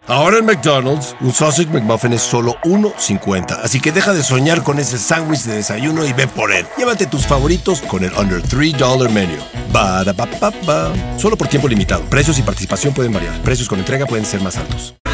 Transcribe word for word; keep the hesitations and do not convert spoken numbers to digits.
Ahora en McDonald's, un Sausage McMuffin es solo uno cincuenta. Así que deja de soñar con ese sándwich de desayuno y ve por él. Llévate tus favoritos con el Under tres dólares Menu. Ba-da-ba-ba-ba. Solo por tiempo limitado. Precios y participación pueden variar. Precios con entrega pueden ser más altos.